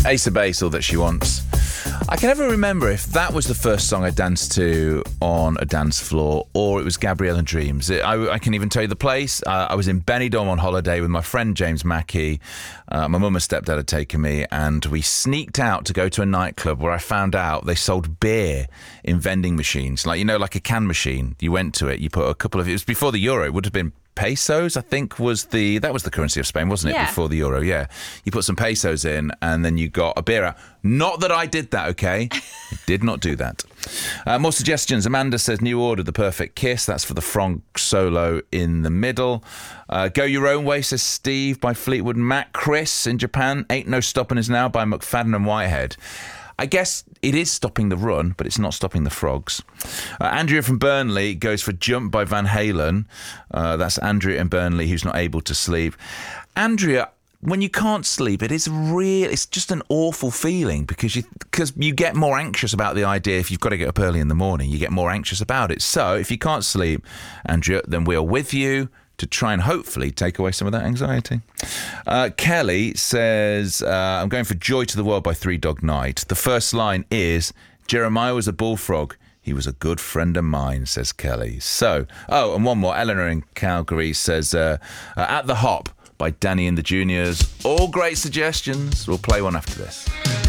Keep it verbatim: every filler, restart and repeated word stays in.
Ace of Base, All That She Wants. I can never remember if that was the first song I danced to on a dance floor or it was Gabrielle and Dreams. It, I, I can even tell you the place. Uh, I was in Benidorm on holiday with my friend James Mackey. Uh, my mum and stepdad had taken me, and we sneaked out to go to a nightclub where I found out they sold beer in vending machines. Like, you know, like a can machine. You went to it, you put a couple of... It was before the euro. It would have been pesos, I think, was the that was the currency of Spain, wasn't it? Yeah. Before the euro, yeah. You put some pesos in, and then you got a beer out. Not that I did that, okay? I did not do that. Uh, more suggestions. Amanda says New Order, The Perfect Kiss. That's for the frog solo in the middle. Uh, Go Your Own Way, says Steve, by Fleetwood Mac. Chris in Japan, Ain't No Stopping Us Now by McFadden and Whitehead. I guess it is stopping the run, but it's not stopping the frogs. Uh, Andrea from Burnley goes for Jump by Van Halen. Uh, that's Andrea in Burnley, who's not able to sleep. Andrea, when you can't sleep, it is real. It's just an awful feeling because you because you get more anxious about the idea. If you've got to get up early in the morning, you get more anxious about it. So if you can't sleep, Andrea, then we are with you to try and hopefully take away some of that anxiety. Uh, Kelly says, uh, I'm going for Joy to the World by Three Dog Night. The first line is, Jeremiah was a bullfrog. He was a good friend of mine, says Kelly. So, oh, and one more. Eleanor in Calgary says, uh, uh, At the Hop by Danny and the Juniors. All great suggestions. We'll play one after this.